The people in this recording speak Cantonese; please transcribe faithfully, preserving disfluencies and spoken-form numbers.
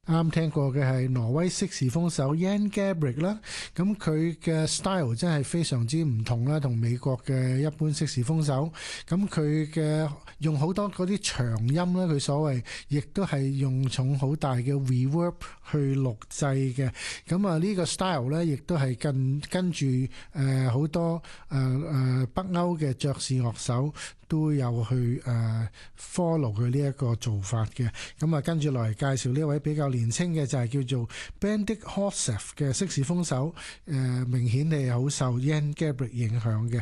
啱聽過嘅係挪威色士風手 Jan Garbarek 啦，咁佢嘅 style 真係非常之唔同啦，同美國嘅一般色士風手。咁佢嘅用好多嗰啲長音啦，佢所謂亦都係用重好大嘅 reverb 去錄製嘅。咁啊呢個 style 咧，亦都係跟跟住誒好多誒誒、呃、北歐嘅爵士樂手都有去誒、呃、follow 佢呢一個做法嘅。咁啊跟住落嚟介紹呢位比較年輕嘅就係叫做 Bendik Holseth 嘅色士風手，誒、呃、明顯係好受 Jan Garbarek 影響嘅。